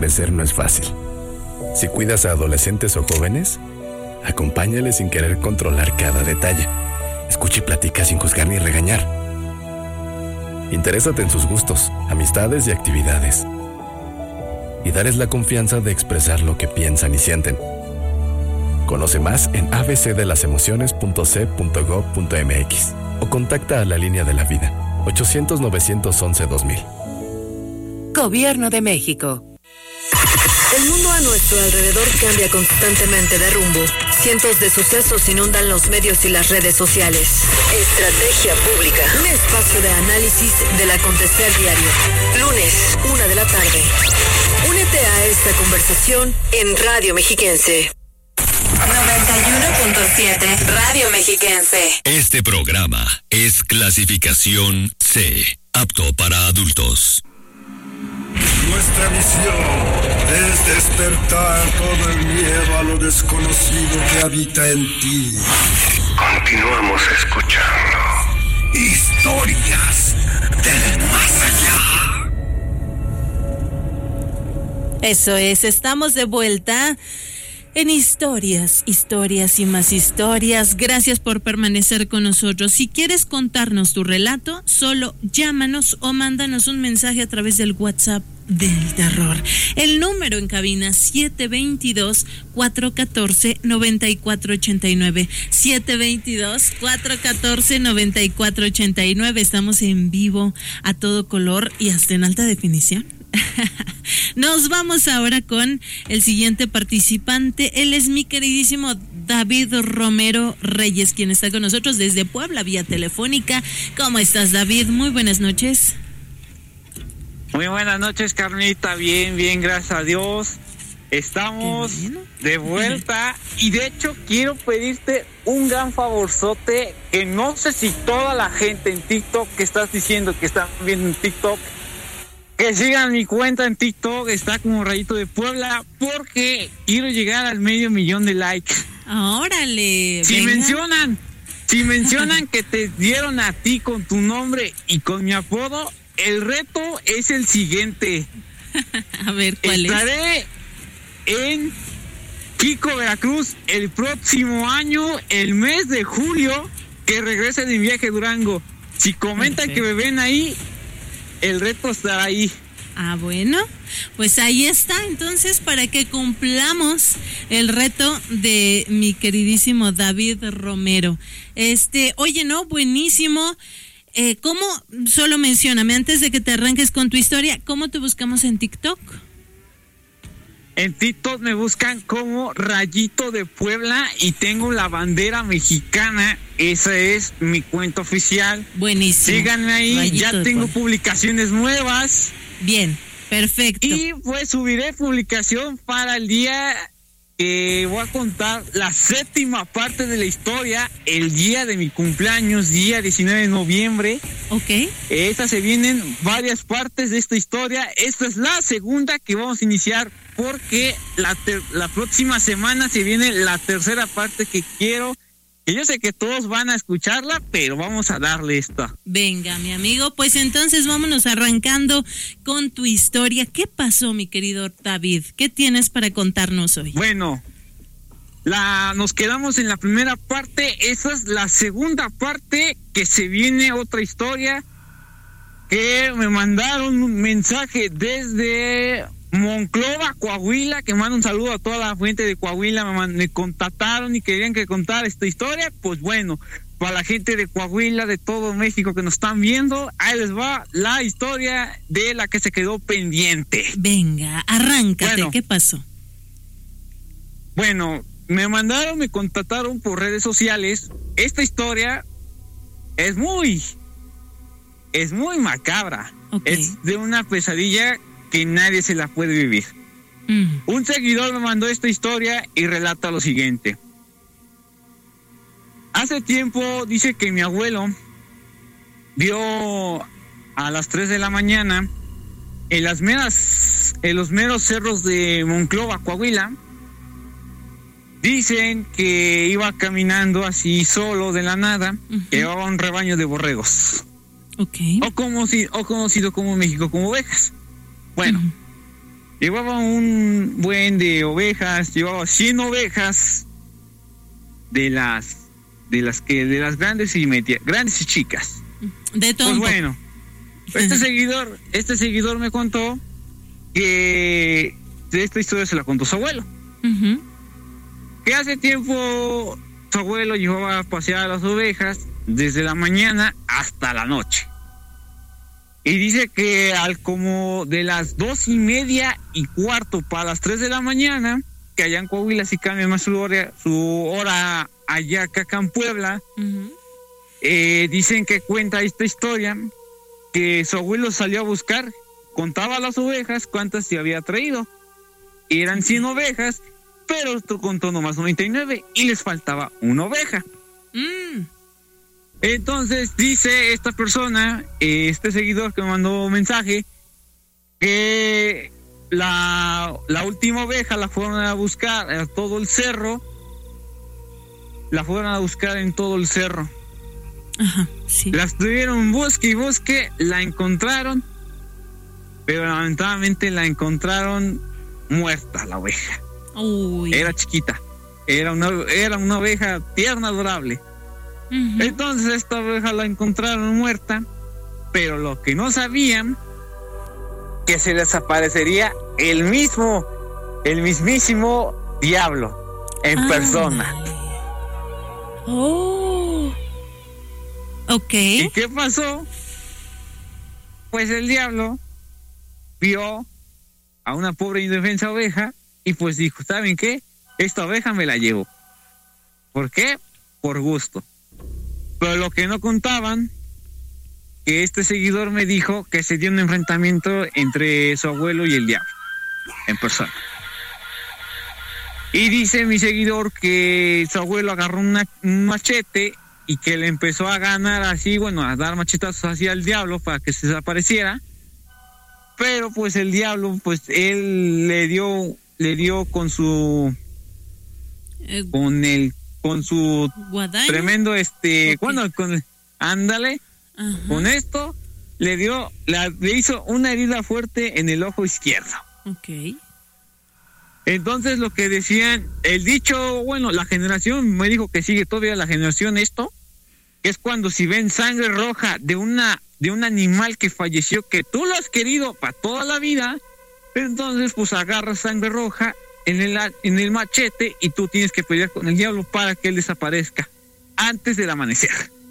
crecer no es fácil. Si cuidas a adolescentes o jóvenes, acompáñales sin querer controlar cada detalle. Escucha y platica sin juzgar ni regañar. Interésate en sus gustos, amistades y actividades. Y darles la confianza de expresar lo que piensan y sienten. Conoce más en abcdelasemociones.c.gov.mx o contacta a la línea de la vida 800-911-2000. Gobierno de México. El mundo a nuestro alrededor cambia constantemente de rumbo. Cientos de sucesos inundan los medios y las redes sociales. Estrategia Pública. Un espacio de análisis del acontecer diario. Lunes, 1 de la tarde. Únete a esta conversación en Radio Mexiquense. 91.7 Radio Mexiquense. Este programa es clasificación C, apto para adultos. Nuestra misión es despertar todo el miedo a lo desconocido que habita en ti. Continuamos escuchando historias del más allá. Eso es, estamos de vuelta en historias y más historias. Gracias por permanecer con nosotros. Si quieres contarnos tu relato, solo llámanos o mándanos un mensaje a través del WhatsApp del terror. El número en cabina 722-414-9489. 722-414-9489. Estamos en vivo a todo color y hasta en alta definición. Nos vamos ahora con el siguiente participante. Él es mi queridísimo David Romero Reyes, quien está con nosotros desde Puebla vía telefónica. ¿Cómo estás, David? Muy buenas noches. Muy buenas noches, Carmelita. Bien, gracias a Dios. Estamos de vuelta y de hecho quiero pedirte un gran favorzote que no sé si toda la gente en TikTok que estás diciendo que están viendo en TikTok, que sigan mi cuenta en TikTok, está como Rayito de Puebla, porque quiero llegar al 500,000 de likes. ¡Órale! Si mencionan que te dieron a ti con tu nombre y con mi apodo, el reto es el siguiente. A ver, ¿cuál Estaré en Quico, Veracruz, el próximo año, el mes de julio, que regrese de mi viaje a Durango. Si comentan que me ven ahí, el reto estará ahí. Ah, bueno, pues ahí está, entonces, para que cumplamos el reto de mi queridísimo David Romero. Oye, no, buenísimo. ¿Cómo? Solo mencióname, antes de que te arranques con tu historia, ¿cómo te buscamos en TikTok? En TikTok me buscan como Rayito de Puebla y tengo la bandera mexicana. Esa es mi cuenta oficial. Buenísimo. Síganme ahí, Rayito ya tengo publicaciones nuevas. Bien, perfecto. Y pues subiré publicación para el día que voy a contar la 7ª parte de la historia, el día de mi cumpleaños, día 19 de noviembre. Ok. Se vienen varias partes de esta historia. Esta es la segunda que vamos a iniciar porque la próxima semana se viene la 3ª parte que quiero, que yo sé que todos van a escucharla, pero vamos a darle esta. Venga, mi amigo, pues entonces vámonos arrancando con tu historia. ¿Qué pasó, mi querido David? ¿Qué tienes para contarnos hoy? Bueno, nos quedamos en la primera parte. Esa es la segunda parte, que se viene otra historia que me mandaron un mensaje desde Monclova, Coahuila, que mando un saludo a toda la gente de Coahuila. Me contactaron y querían que contara esta historia. Pues bueno, para la gente de Coahuila, de todo México que nos están viendo, ahí les va la historia de la que se quedó pendiente. Venga, arráncate, ¿qué pasó? Bueno, me contactaron por redes sociales. Esta historia es muy macabra. Okay. Es de una pesadilla que nadie se la puede vivir. Un seguidor me mandó esta historia y relata lo siguiente. Hace tiempo dice que mi abuelo vio a las 3 de la mañana en los meros cerros de Monclova, Coahuila. Dicen que iba caminando así solo de la nada, que llevaba un rebaño de borregos. Okay. O conocido como en México como ovejas. Bueno, Llevaba un buen de ovejas, llevaba 100 ovejas de las grandes y grandes y chicas. De todo. Pues bueno, este seguidor me contó que de esta historia se la contó su abuelo. Uh-huh. Que hace tiempo su abuelo llevaba a pasear a las ovejas desde la mañana hasta la noche. Y dice que al como de las 2:30 para las 3 de la mañana, que allá en Coahuila sí cambia más su hora allá que acá en Puebla, uh-huh. Dicen que cuenta esta historia, que su abuelo salió a buscar, contaba las ovejas, cuántas se había traído. Eran 100 ovejas, pero contó nomás 99 y les faltaba una oveja. Entonces dice esta persona, este seguidor que me mandó un mensaje, que la última oveja la fueron a buscar a todo el cerro. La fueron a buscar en todo el cerro. Ajá, sí. La estuvieron busque y busque, la encontraron, pero lamentablemente la encontraron muerta la oveja. Uy. Era chiquita, era una oveja tierna, adorable. Uh-huh. Entonces esta oveja la encontraron muerta, pero lo que no sabían, que se les aparecería el mismísimo diablo en persona. Oh. Ok. ¿Y qué pasó? Pues el diablo vio a una pobre indefensa oveja y pues dijo, ¿saben qué? Esta oveja me la llevo. ¿Por qué? Por gusto. Pero lo que no contaban, que este seguidor me dijo que se dio un enfrentamiento entre su abuelo y el diablo, en persona. Y dice mi seguidor que su abuelo agarró un machete y que le empezó a ganar así, bueno, a dar machetazos hacia el diablo para que se desapareciera. Pero pues el diablo, pues él le dio con su ¿Guadaña? Tremendo Okay. Ándale, uh-huh. Con esto le hizo una herida fuerte en el ojo izquierdo. Okay. Entonces lo que decían, el dicho, bueno, la generación me dijo que sigue todavía la generación esto, que es cuando si ven sangre roja de un animal que falleció, que tú lo has querido para toda la vida, entonces pues agarras sangre roja en el machete y tú tienes que pelear con el diablo para que él desaparezca antes del amanecer.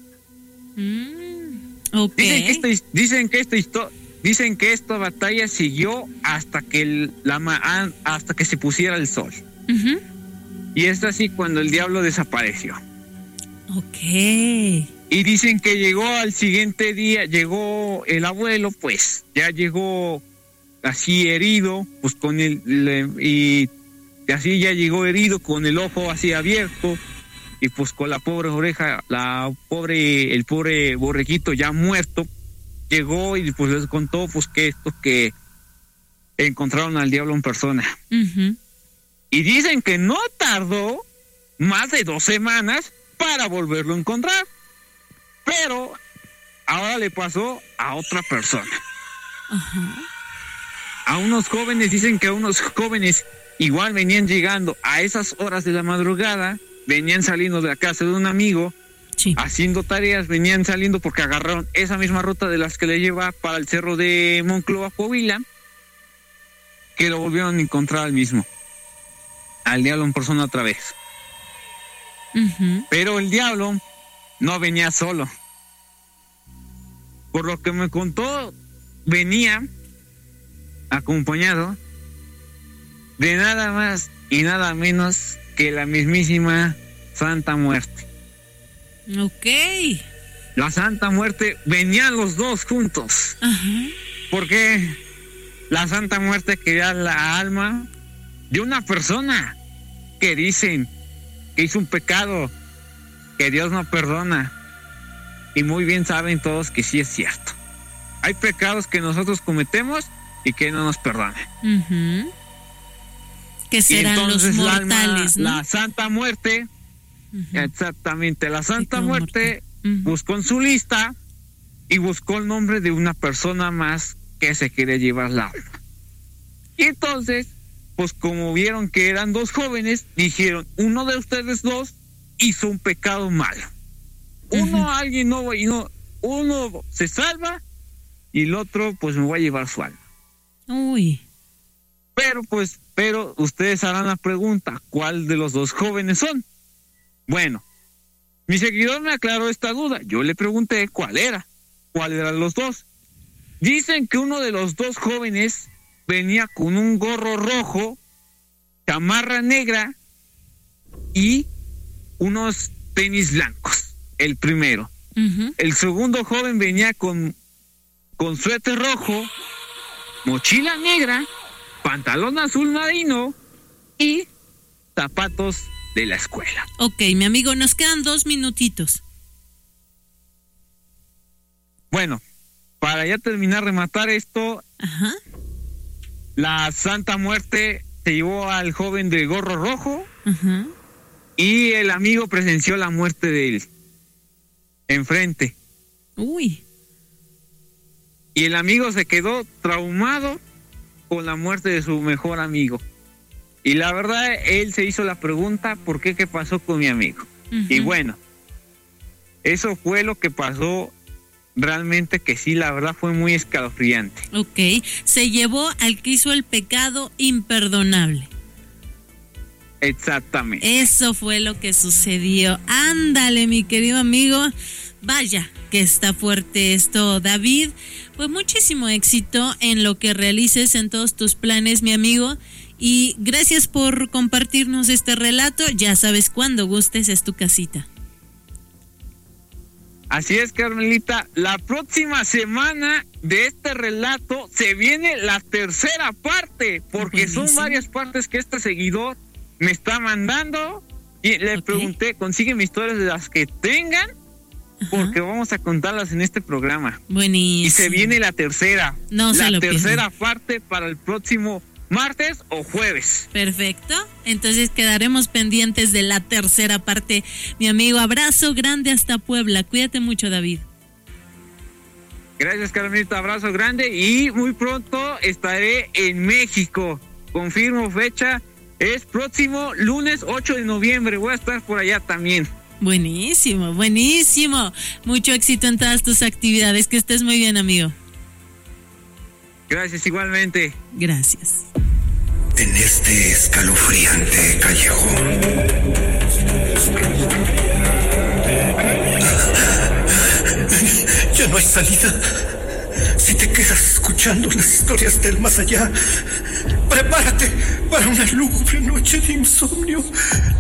Okay. Dicen que esta batalla siguió hasta que hasta que se pusiera el sol. Uh-huh. Y es así cuando el diablo desapareció. Okay. Y dicen que llegó al siguiente día, llegó el abuelo, pues ya llegó así herido, pues y así ya llegó herido con el ojo así abierto y pues con la pobre oreja, el pobre borreguito ya muerto, llegó y pues les contó pues que encontraron al diablo en persona. Uh-huh. Y dicen que no tardó más de 2 semanas para volverlo a encontrar. Pero ahora le pasó a otra persona. Uh-huh. A unos jóvenes, dicen que a unos jóvenes igual venían llegando a esas horas de la madrugada, venían saliendo de la casa de un amigo, sí, haciendo tareas, venían saliendo porque agarraron esa misma ruta de las que le lleva para el cerro de Monclova, Coahuila, que lo volvieron a encontrar al diablo en persona otra vez. Uh-huh. Pero el diablo no venía solo. Por lo que me contó, venía acompañado de nada más y nada menos que la mismísima Santa Muerte. Ok. La Santa Muerte, venían los dos juntos. Uh-huh. Porque la Santa Muerte quería la alma de una persona que dicen que hizo un pecado que Dios no perdona. Y muy bien saben todos que sí es cierto. Hay pecados que nosotros cometemos y que no nos perdonan. Uh-huh. Que serán los mortales, ¿no? La Santa Muerte, uh-huh, exactamente, la Santa Muerte, uh-huh, buscó en su lista y buscó el nombre de una persona más que se quiere llevar la alma. Y entonces, pues como vieron que eran dos jóvenes, dijeron, uno de ustedes dos hizo un pecado malo. Uno se salva y el otro pues me va a llevar su alma. Uy. Pero ustedes harán la pregunta, ¿cuál de los dos jóvenes son? Bueno, mi seguidor me aclaró esta duda. Yo le pregunté cuáles eran los dos. Dicen que uno de los dos jóvenes venía con un gorro rojo, chamarra negra y unos tenis blancos, el primero. Uh-huh. El segundo joven venía con suéter rojo, mochila negra, pantalón azul marino y zapatos de la escuela. Ok, mi amigo, nos quedan 2 minutitos. Bueno, para ya terminar, rematar esto, ajá, la Santa Muerte se llevó al joven de gorro rojo, ajá, y el amigo presenció la muerte de él enfrente. Uy. Y el amigo se quedó traumado con la muerte de su mejor amigo. Y la verdad, él se hizo la pregunta, ¿por qué? ¿Qué pasó con mi amigo? Uh-huh. Y bueno, eso fue lo que pasó. Realmente que sí, la verdad fue muy escalofriante. Ok, se llevó al que hizo el pecado imperdonable. Exactamente. Eso fue lo que sucedió. Ándale, mi querido amigo. Vaya, que está fuerte esto, David. Pues muchísimo éxito en lo que realices, en todos tus planes, mi amigo. Y gracias por compartirnos este relato. Ya sabes, cuando gustes es tu casita. Así es, Carmelita. La próxima semana de este relato se viene la tercera parte, porque buenísimo, son varias partes que este seguidor me está mandando. Y le pregunté, consígueme historias de las que tengan, porque vamos a contarlas en este programa. Buenísimo. Y se viene la tercera. No se lo pierdan. La tercera parte para el próximo martes o jueves. Perfecto, entonces quedaremos pendientes de la tercera parte, mi amigo. Abrazo grande hasta Puebla, cuídate mucho, David. Gracias, Carmelita, abrazo grande y muy pronto estaré en México, confirmo fecha, es próximo lunes 8 de noviembre, voy a estar por allá también. Buenísimo, buenísimo, mucho éxito en todas tus actividades, que estés muy bien, amigo. Gracias, igualmente. Gracias. En este escalofriante callejón, ya no hay salida. Si te quedas escuchando las historias del más allá, prepárate para una lúgubre noche de insomnio.